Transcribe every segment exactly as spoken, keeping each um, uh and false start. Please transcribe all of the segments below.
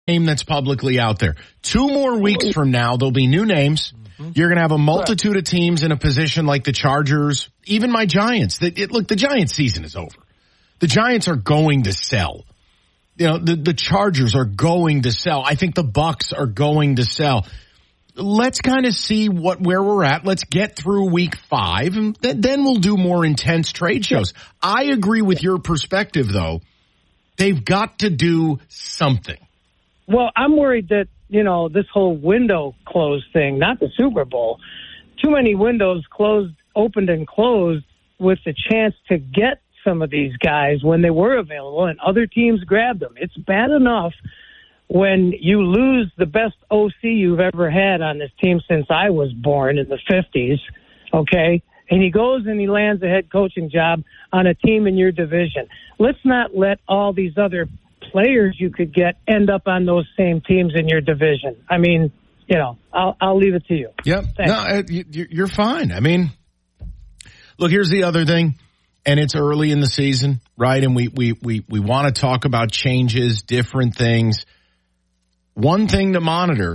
name that's publicly out there. Two more weeks from now, there'll be new names. Mm-hmm. You're going to have a multitude of teams in a position like the Chargers, even my Giants. That it, look, the Giants season is over. The Giants are going to sell. You know, the, the Chargers are going to sell. I think the Bucks are going to sell. Let's kind of see what where we're at. Let's get through week five, and th- then we'll do more intense trade shows. I agree with your perspective, though. They've got to do something. Well, I'm worried that, you know, this whole window closed thing, not the Super Bowl, too many windows closed, opened and closed with the chance to get some of these guys when they were available and other teams grabbed them. It's bad enough when you lose the best O C you've ever had on this team since I was born in the fifties, okay? And he goes and he lands a head coaching job on a team in your division. Let's not let all these other players you could get end up on those same teams in your division. I mean, you know, I'll, I'll leave it to you. Yep. Thanks. No, you're fine. I mean, look, here's the other thing. And it's early in the season, right? And we, we, we, we want to talk about changes, different things. One thing to monitor,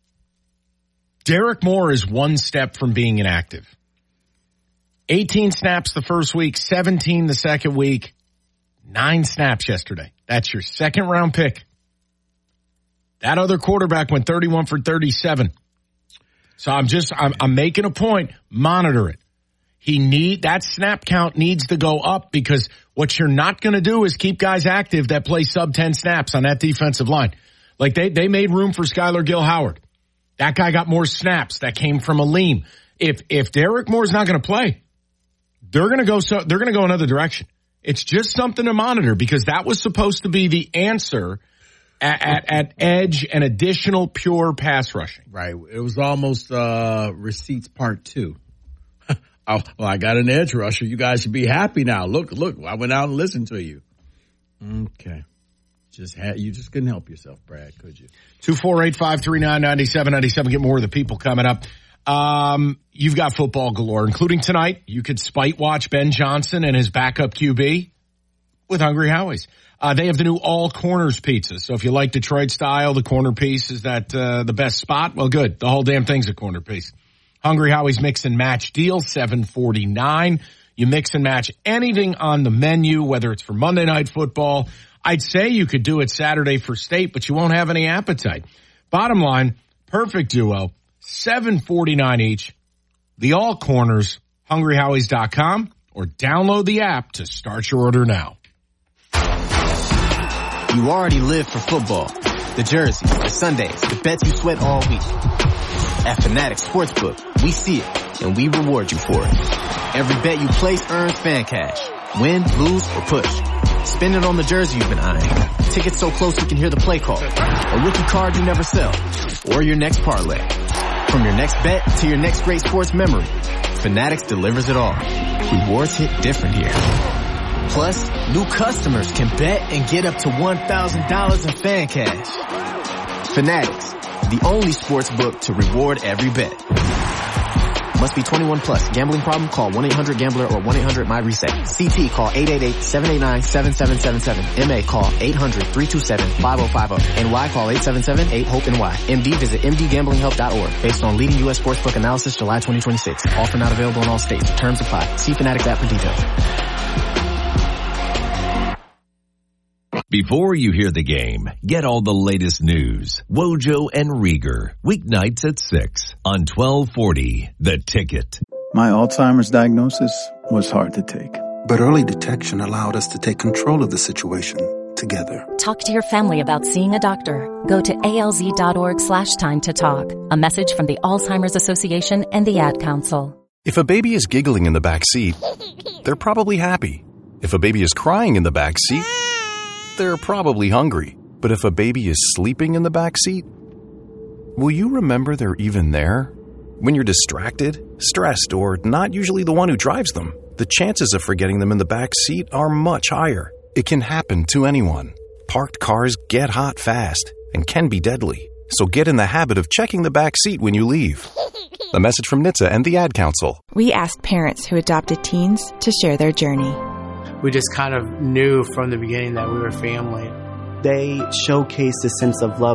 Derek Moore is one step from being inactive. eighteen snaps the first week, seventeen the second week, nine snaps yesterday. That's your second round pick. That other quarterback went thirty-one for thirty-seven. So I'm just, I'm, I'm making a point. Monitor it. He need that snap count needs to go up because what you're not going to do is keep guys active that play sub ten snaps on that defensive line. Like they, they made room for Skylar Gill-Howard. That guy got more snaps. That came from Aleem. If, if Derek Moore's not going to play, they're going to go, so they're going to go another direction. It's just something to monitor because that was supposed to be the answer at, at, at edge and additional pure pass rushing. Right. It was almost, uh, receipts part two. Oh, well, I got an edge rusher. You guys should be happy now. Look, look, I went out and listened to you. Okay. Just had, you just couldn't help yourself, Brad, could you? two four eight, five three nine, nine seven nine seven. Get more of the people coming up. Um, you've got football galore, including tonight. You could spite watch Ben Johnson and his backup Q B with Hungry Howie's. Uh, they have the new All Corners pizza. So if you like Detroit style, the corner piece is that, uh, the best spot. Well, good. The whole damn thing's a corner piece. Hungry Howie's mix and match deal, seven forty-nine. You mix and match anything on the menu, whether it's for Monday Night Football. I'd say you could do it Saturday for state, but you won't have any appetite. Bottom line, perfect duo, seven forty-nine each. The All Corners, hungry howies dot com, or download the app to start your order now. You already live for football. The jerseys, the Sundays, the bets you sweat all week. At Fanatics Sportsbook, we see it, and we reward you for it. Every bet you place earns fan cash. Win, lose, or push. Spend it on the jersey you've been eyeing. Tickets so close you can hear the play call. A rookie card you never sell. Or your next parlay. From your next bet to your next great sports memory, Fanatics delivers it all. Rewards hit different here. Plus, new customers can bet and get up to one thousand dollars in fan cash. Fanatics, the only sports book to reward every bet. Must be twenty-one plus. Gambling problem? Call one eight hundred gambler or one eight hundred my reset. C T call eight eight eight, seven eight nine, seven seven seven seven. M A call eight hundred, three two seven, five oh five oh. N Y call eight seven seven, eight hope N Y. M D visit m d gambling help dot org. Based on leading U S sportsbook analysis July twenty twenty-six. Offer not available in all states. Terms apply. See Fanatics app for details. Before you hear the game, get all the latest news. Wojo and Rieger, weeknights at six on twelve forty, The Ticket. My Alzheimer's diagnosis was hard to take. But early detection allowed us to take control of the situation together. Talk to your family about seeing a doctor. Go to alz.org slash time to talk. A message from the Alzheimer's Association and the Ad Council. If a baby is giggling in the back seat, they're probably happy. If a baby is crying in the back seat, they're probably hungry. But if a baby is sleeping in the back seat, will you remember they're even there? When you're distracted, stressed, or not usually the one who drives them, the chances of forgetting them in the back seat are much higher. It can happen to anyone. Parked cars get hot fast and can be deadly. So get in the habit of checking the back seat when you leave. A message from N H T S A and the Ad Council. We asked parents who adopted teens to share their journey. We just kind of knew from the beginning that we were family. they showcase the sense of love